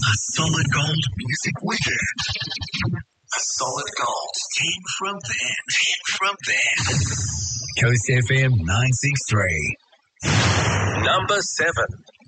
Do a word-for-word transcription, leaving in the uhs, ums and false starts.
A solid gold music weekend. A solid gold team from Ben. Team from Ben. Coast F M nine six three. Number seven.